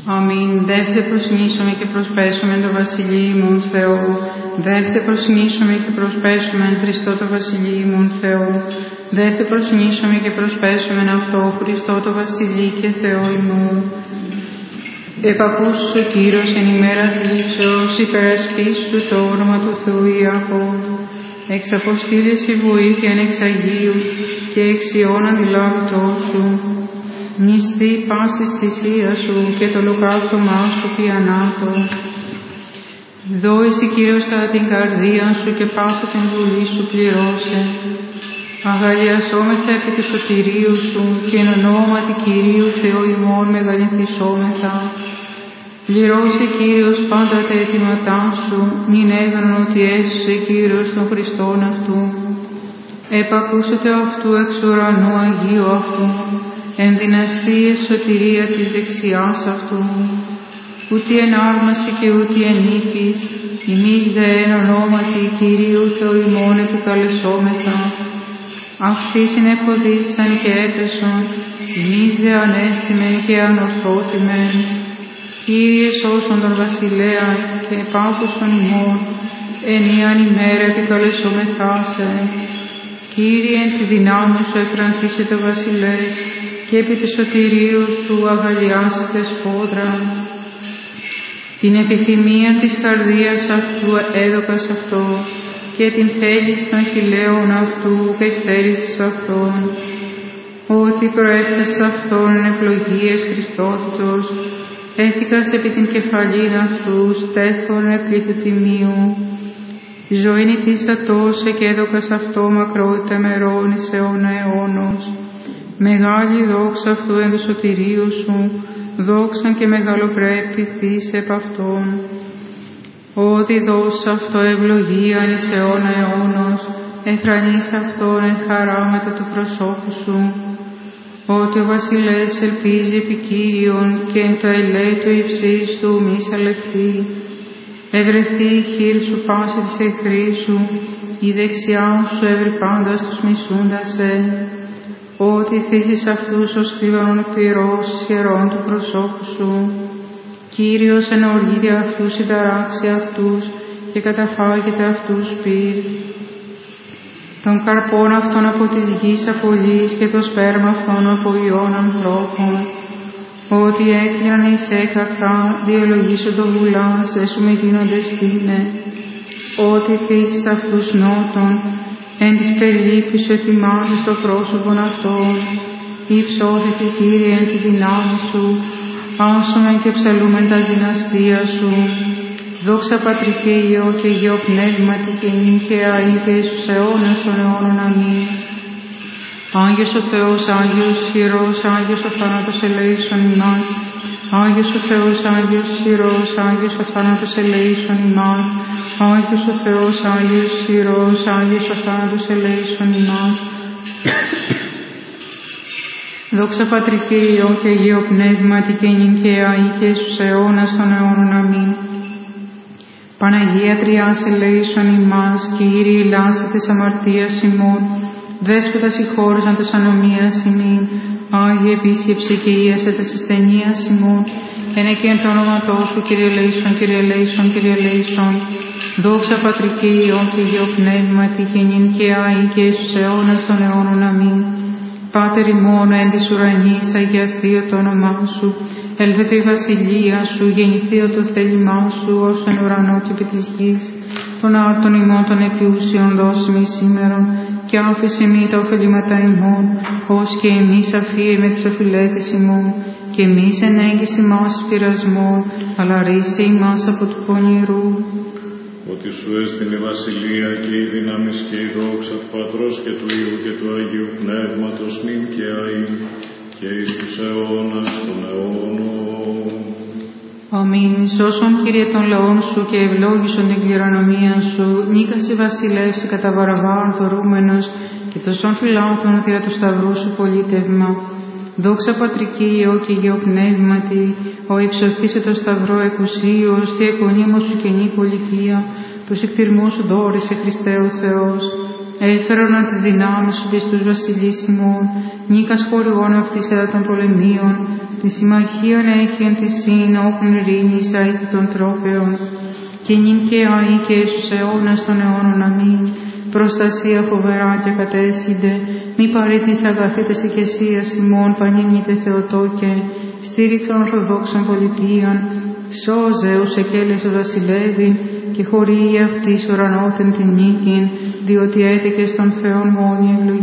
Αμήν. Δέχτε προσνήσομαι και προσπέσουμε το Βασιλείο ημών Θεό. Δέχτε προσνήσομαι και προσπέσουμε Χριστό το Βασιλείο ημών Θεό. Δέχτε προσνήσομαι και προσπέσουμε αυτό Χριστό το Βασιλείο και Θεό ημών. Επακούσου ο Κύριος εν ημέρα θλίψεως, υπερασπίσου το όνομα του Θεού Ιακώβ. Εξαποστήλες η βοήθεια εξ Αγίου και εξ Υιών αντιλάβητός σου. Νηστεί πάσης θυσία σου και το ολοκαύτωμά σου πιανάτο. Δόησε Κύριος κατά την καρδία σου και πάσα την βουλή σου πληρώσε. Αγαλιασόμεθα επί του σωτηρίου σου και εν ονόματι Κυρίου Θεό ημών μεγαλυνθισόμεθα. Πληρώσε Κύριος πάντα τα αιτήματά σου, νυν έγνων ότι έσωσε Κύριος των Χριστών αυτού. Επακούσετε αυτού εξ ουρανού Αγίου αυτού, εν δυναστείες σωτηρία της δεξιάς αυτού. Ούτι εν άρμαση και ούτι εν νίκης, ημείς δε εν ονόματι Κυρίου Θεού ημών επικαλεσόμεθα. Αυτοί συνεφοδίσαν και έπεσον, ημείς δε ανέστημεν και ανορθώθημεν. Κύριε σώσον τον βασιλέας και επάσωσον ημών, εν ιαν ημέρα επικαλεσόμεθά σε. Κύριε εν τη δυνάμει σου εφρανθήσε το βασιλές, και επί της σωτηρίου σου αγαλιάσετε σφόδρα. Την επιθυμία της καρδίας αυτού έδωκας αυτό, και την θέληση των χειλαίων αυτού και στέρησης αυτών. Ότι προέφτασε αυτόν εν ευλογίες Χριστότητος, έθηκας επί την κεφαλήν αυτού, στέφων εκλήτου τιμίου. Ζωήν ητήσατόσε και έδωκας αυτό μακρότητα μερών εις αιώνα αιώνος. Μεγάλη δόξα αυτού εν το σωτηρίου σου, δόξαν και μεγαλοπρέπη θύσε επ' αυτόν. Ότι δώσα αυτό ευλογίαν εις αιώνα αιώνος, εφρανείς αυτόν εν χαρά μετά του προσώπου σου. Ότι ο βασιλεύς ελπίζει επί Κύριον και εν το ελέη του υψής του μη σαλευθεί. Ευρεθεί η χείρ σου πάση της εχθρής σου, η δεξιά σου εύρει πάντα τους μισούντας σε. Ότι θύσεις αυτούς ως κλίβανον πυρός ιερών του προσώπου σου. Κύριος εν οργίδι αυτούς συνταράξει αυτούς και καταφάγεται αυτούς πυρ. Των καρπών αυτών από της γης απολύς και το σπέρμα αυτών από ιών ανθρώπων. Ότι έκλειναν εις έκακα, διολογήσον το βουλάς, δε σου με γίνονται στήνε. Ότι θύσεις αυτούς νότων, εν της περιλήπης σου ετοιμάζεις το πρόσωπον αυτών. Υψώθητη Κύριε εν τη δυνάμει σου, άσομεν και ψαλούμεν τα δυναστεία σου. Δόξα Πατρί και Υιό και Υιό Πνεύματι και νυν και αεί και εις τους αιώνας των αιώνων. Αμήν. Άγιος ο Θεός, Άγιος Ιερός, Άγιος ο θάνατος ελέησον ημάς. Άγιος ο Θεός, Άγιος Ιερός, Άγιος ο θάνατος ελέησον ημάς. Άγιος ο Θεός, Άγιος Ιερός, Άγιος ο θάνατος ελέησον ημάς. Δόξα Πατρί και Υιό και Υιό Πνεύματι και νυν και αεί και εις τους αιώνας των αιώνων. Αμήν. Παναγία Τριάς ελέησον ημάς, Κύριε ελάσε τες αμαρτίας ημών, Δέσποτα συγχώρησαν τες ανομίας ημίν, Άγιε επίσκεψε και ίασε τες ασθενείας ημών, εν εκείαν το όνοματό σου, Κύριε ελέησον, Κύριε ελέησον, Κύριε ελέησον. Δόξα Πατρί και Υιό και Υιό Πνεύματι και νυν και αεί και εις τους αιώνας των αιώνων. Αμήν. Πάτερ ημών εν της ουρανής, αγιαστείο το όνομά σου, ελθέτω η βασιλεία σου, γεννηθείο το θέλημά σου, ως εν ουρανό και επί της γης. Των άρτων ημών των επιούσιων δώσιμη σήμερον, και άφησε μη τα ωφελήματα ημών, ως και εμείς αφίεμε τις οφειλέτες ημών, και εμείς εν έγκυση μας πειρασμών, αλλά ρίσε ημάς από του πονηρού. Ότι σου έστειν η βασιλεία και η δύναμις και η δόξα του Πατρός και του Υιού και του Αγίου Πνεύματος νυν και αεί και εις τους αιώνας των αιώνων. Αμήν. Σώσον Κύριε των λαών σου και ευλόγησον την κληρονομία σου, νίκασε βασιλεύσει κατά Βαραβάρ δωρούμενος και τοσών φυλάτων δια του σταυρού σου πολίτευμα. Δόξα Πατρί και Υιό και Υιό Πνεύματι, ο υψωθήσε το σταυρό εκουσίως, τη εκονίμω σου καινή πολιτεία, τους εκτιρμούς σου δόρισε Χριστέ ο Θεός. Έφερον να τη δυνάμει σου πιστούς βασιλείς ημών, νίκας χορηγών αυτής κατά των πολεμίων, τη συμμαχίαν έχει εν τη σύν όπλων ειρήνης αήθη των τρόπεων, και νυν και αεί και στους αιώνας των αιώνων αμήν. Προστασία φοβερά και κατέσχυνται, μη παρήθεις αγαθήτες ηκεσίας ημών πανίμητε Θεοτόκε, στήριξον ορθοδόξων πολιτείαν, σώζε ους εκέλεσος βασιλεύειν, και χωρί αυτής ουρανόθεν την νίκην, διότι έτεκες των Θεών μόνοι ευλογή.